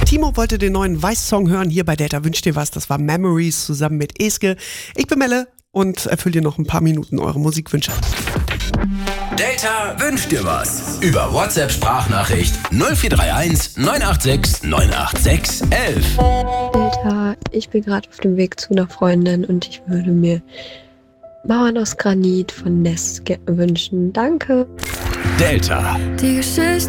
Timo wollte den neuen Weiß-Song hören. Hier bei Delta wünscht dir was. Das war Memories zusammen mit Eske. Ich bin Melle und erfülle dir noch ein paar Minuten eure Musikwünsche. Delta wünscht dir was. Über WhatsApp-Sprachnachricht 0431 986 986 11. Delta, ich bin gerade auf dem Weg zu einer Freundin und ich würde mir Mauern aus Granit von Ness wünschen. Danke. Delta. Die Geschichte